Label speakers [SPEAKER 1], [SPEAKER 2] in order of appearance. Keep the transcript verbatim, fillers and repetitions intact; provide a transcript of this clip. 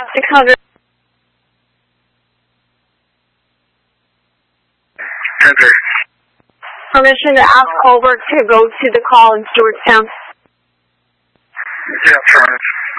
[SPEAKER 1] six hundred.
[SPEAKER 2] Enter.
[SPEAKER 1] Permission to ask Colbert to go to the call in Stewartstown.
[SPEAKER 2] Yeah, affirmative.